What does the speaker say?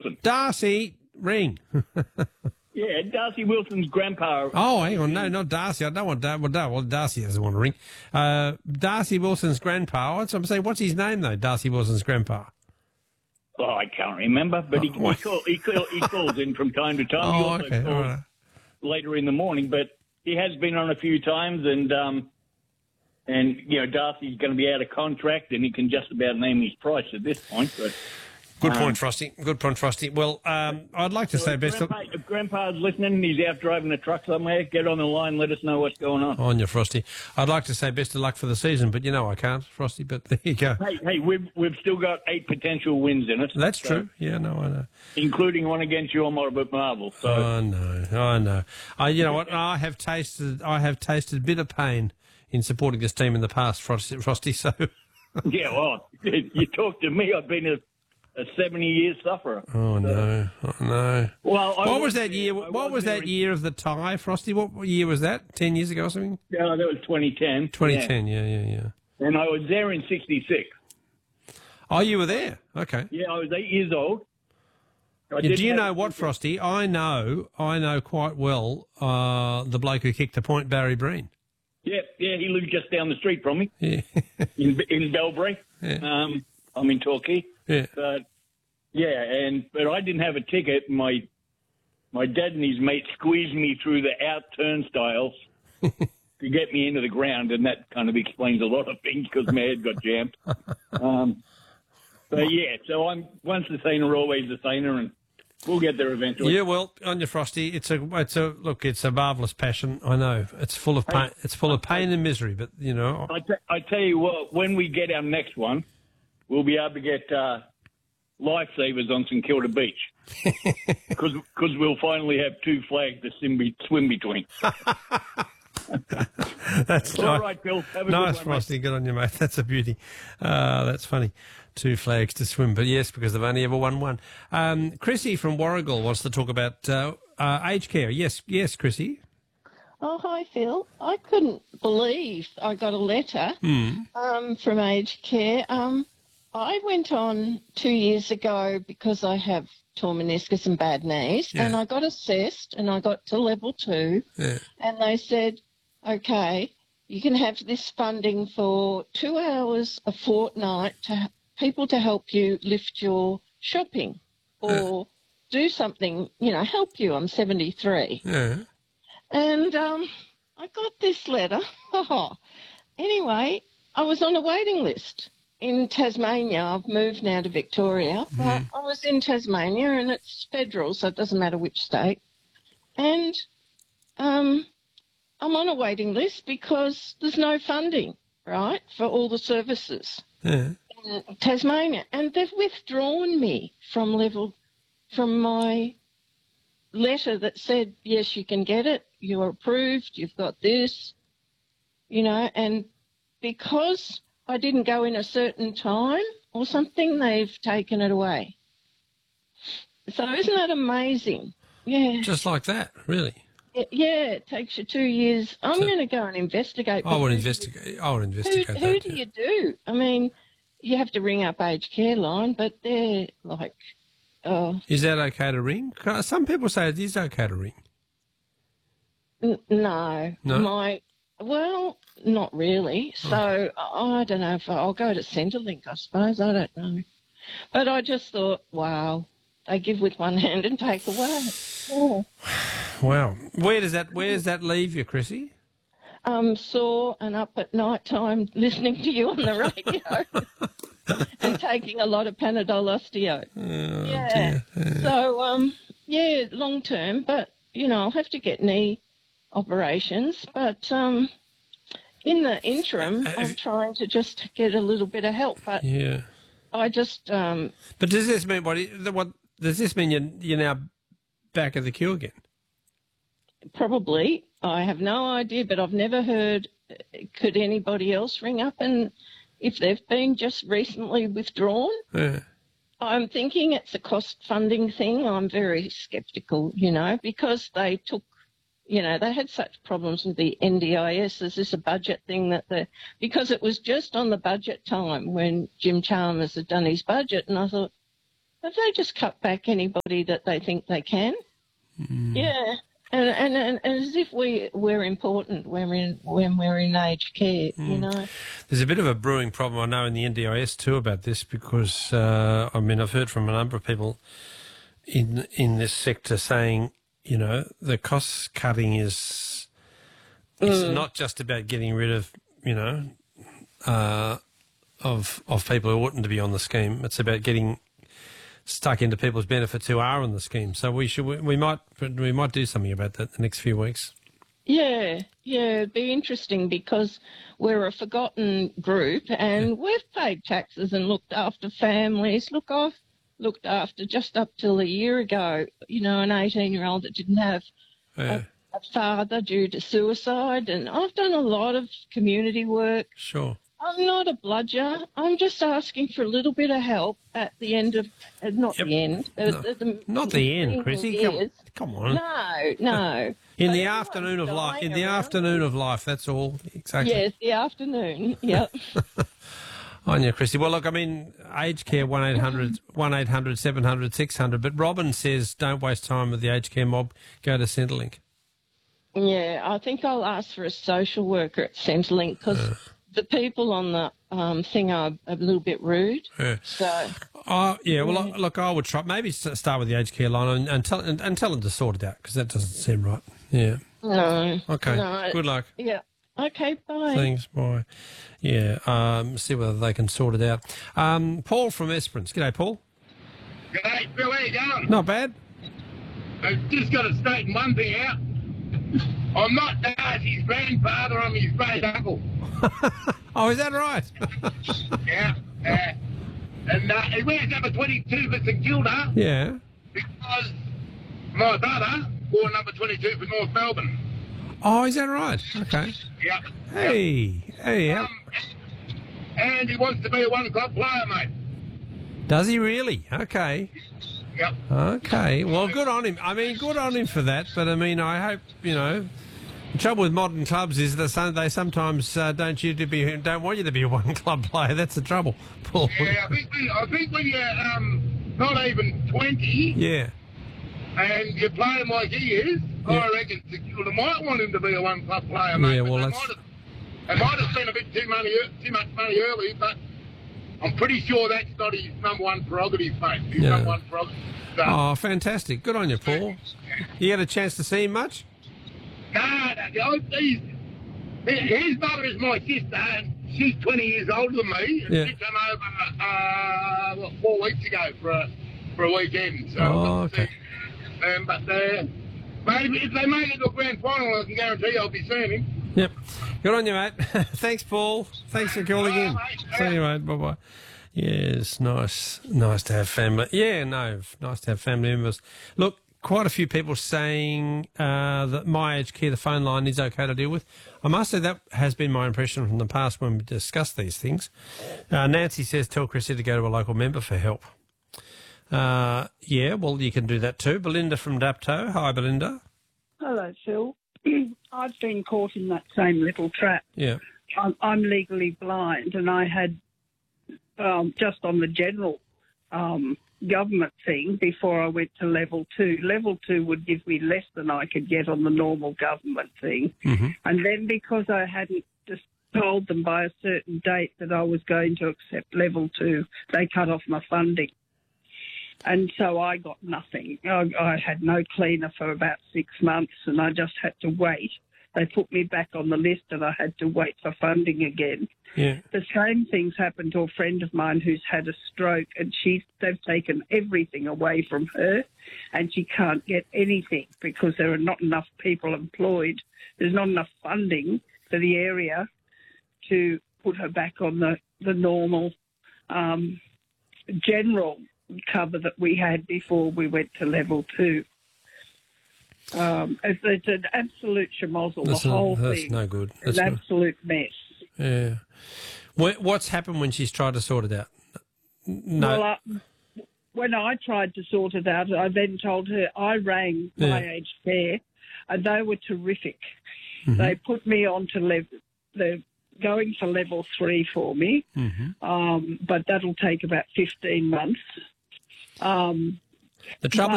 Wilson. Darcy, ring. Yeah, Darcy Wilson's grandpa. Oh, hang on. No, not Darcy. I don't want well, Darcy doesn't want to ring. Darcy Wilson's grandpa. I'm saying, what's his name, though, Darcy Wilson's grandpa? Oh, I can't remember, but he calls in from time to time. He also okay. calls later in the morning, but he has been on a few times, and Darcy's going to be out of contract, and he can just about name his price at this point. But good point, Frosty. Good point, Frosty. Well, I'd like to say best of... If Grandpa's listening and he's out driving a truck somewhere, get on the line, let us know what's going on. On you, Frosty. I'd like to say best of luck for the season, but I can't, Frosty, but there you go. Hey, we've still got 8 potential wins in it. That's true. Yeah, no, I know. Including one against your Marvel. So. I know. You know what? I have tasted bitter pain in supporting this team in the past, Frosty, so... Yeah, well, you talk to me, I've been a 70-year sufferer. Oh, no. Well, what was that year? What was that year of the tie, Frosty? What year was that? 10 years ago or something? Yeah, that was 2010. 2010, yeah. And I was there in 66. Oh, you were there? Okay. Yeah, I was 8 years old. Do you know what, Frosty? I know quite well the bloke who kicked the point, Barry Breen. Yeah, he lived just down the street from me. Yeah. in Belbury. Yeah. I'm in Torquay. Yeah. But I didn't have a ticket. My dad and his mate squeezed me through the out turnstiles to get me into the ground, and that kind of explains a lot of things because my head got jammed. So I'm once the saner, always the saner, and we'll get there eventually. Yeah, well, on you, Frosty. It's a marvellous passion. I know it's full of pain. It's full of pain and misery, but I tell you what, when we get our next one, we'll be able to get lifesavers on St Kilda Beach because we'll finally have 2 flags to swim between. That's all right, Bill. Have a nice, good one, Frosty. mate. Good on you, mate. That's a beauty. That's funny. 2 flags to swim, but yes, because they've only ever won one. Chrissy from Warrigal wants to talk about aged care. Yes, Chrissy. Oh, hi, Phil. I couldn't believe I got a letter from aged care. I went on 2 years ago because I have torn meniscus and bad knees, and I got assessed, and I got to level 2, and they said, okay, you can have this funding for 2 hours a fortnight to people to help you lift your shopping or do something, help you. I'm 73. Yeah. And I got this letter. Anyway, I was on a waiting list in Tasmania. I've moved now to Victoria, but I was in Tasmania, and it's federal, so it doesn't matter which state. And I'm on a waiting list because there's no funding, right, for all the services in Tasmania. And they've withdrawn me from my letter that said, yes, you can get it, you're approved, you've got this, and because I didn't go in a certain time or something, they've taken it away. So isn't that amazing? Yeah. Just like that, really? Yeah, it takes you 2 years. I'm going to go and investigate. I would investigate Who do you do? I mean, you have to ring up aged care line, but they're like... Is that okay to ring? Some people say it is okay to ring. No. Well, not really. So I don't know if I'll go to Centrelink, I suppose. I don't know. But I just thought, wow, they give with one hand and take away. Yeah. Wow. Where does that leave you, Chrissy? Sore and up at night time listening to you on the radio and taking a lot of Panadol Osteo. Oh, yeah. Dear. So, long term, but, I'll have to get knee operations. But in the interim, I'm trying to just get a little bit of help. But I just... But does this mean does this mean you're now back at the queue again? Probably. I have no idea, but I've never heard, could anybody else ring up and if they've been just recently withdrawn? Yeah. I'm thinking it's a cost funding thing. I'm very sceptical, because they took, they had such problems with the NDIS. Is this a budget thing because it was just on the budget time when Jim Chalmers had done his budget, and I thought, Have they just cut back anybody that they think they can? Yeah. And as if we're important when we're in aged care, you know. There's a bit of a brewing problem, I know, in the NDIS too about this because, I've heard from a number of people in this sector saying, you know, the cost cutting is it's not just about getting rid of, you know, of people who oughtn't to be on the scheme. It's about getting stuck into people's benefits who are on the scheme. So we might do something about that in the next few weeks. Yeah, it'd be interesting because we're a forgotten group and we've paid taxes and looked after families. Look, I've looked after just up till a year ago, you know, an 18-year-old that didn't have a father due to suicide, and I've done a lot of community work. Sure. I'm not a bludger. I'm just asking for a little bit of help at the end of, not the end. Not the end, Chrissy. Come on. No. In the afternoon of life. In the afternoon of life. That's all. Exactly. Yes, the afternoon. Yep. On you, Chrissy. Well, look, I mean, aged care 1-800 700 600. But Robin says, don't waste time with the aged care mob. Go to Centrelink. Yeah, I think I'll ask for a social worker at Centrelink because the people on the thing are a little bit rude. Yeah. So. Look, I would try maybe start with the aged care line and tell them to sort it out because that doesn't seem right. Yeah. No. Okay. No. Good luck. Yeah. Okay. Bye. Thanks. Bye. Yeah. See whether they can sort it out. Paul from Esperance. G'day, Paul. G'day, Phil. How you going? Not bad. I've just got to straighten one thing out. I'm not Darcy's grandfather, I'm his great uncle. Oh, is that right? Yeah. And he wears number 22 for St Kilda. Yeah. Because my brother wore number 22 for North Melbourne. Oh, is that right? Okay. Yeah. Hey. And he wants to be a one-club player, mate. Does he really? Okay. Yep. Okay. Well, good on him. I mean, good on him for that. But, I mean, I hope, you know, the trouble with modern clubs is that they sometimes don't want you to be a one-club player. That's the trouble, Paul. Yeah, I think when you're not even 20 and you're playing like he is, I reckon Security might want him to be a one-club player, mate. Yeah, well, they might have spent a bit too much money early, but I'm pretty sure that's not his number one prerogative, mate. His number one prerogative. So. Oh, fantastic. Good on you, Paul. You had a chance to see him much? No, his mother is my sister, and she's 20 years older than me. And she came over 4 weeks ago for a weekend. So okay. But maybe if they make it to a grand final, I can guarantee I'll be seeing him. Yep. Good on you, mate. Thanks, Paul. Thanks for calling in. See you, mate. Bye-bye. Yes, nice to have family. Yeah, no, nice to have family members. Look, quite a few people saying that My Aged Care, the phone line, is okay to deal with. I must say that has been my impression from the past when we discussed these things. Nancy says, tell Chrissy to go to a local member for help. Yeah, well, you can do that too. Belinda from Dapto. Hi, Belinda. Hello, Phil. I've been caught in that same little trap. Yeah. I'm legally blind, and I had just on the general government thing before I went to level 2. Level 2 would give me less than I could get on the normal government thing. Mm-hmm. And then because I hadn't just told them by a certain date that I was going to accept level 2, they cut off my funding. And so I got nothing. I had no cleaner for about 6 months, and I just had to wait. They put me back on the list, and I had to wait for funding again. Yeah. The same things happened to a friend of mine who's had a stroke, and they've taken everything away from her, and she can't get anything because there are not enough people employed. There's not enough funding for the area to put her back on the normal general cover that we had before we went to level 2. It's an absolute schmozzle, the whole thing. That's no good. That's an absolute mess. Yeah. What's happened when she's tried to sort it out? No. Well, when I tried to sort it out, I then told her, I rang My Aged Care, and they were terrific. Mm-hmm. They put me on to they're going for level 3 for me, but that'll take about 15 months. Um, The trouble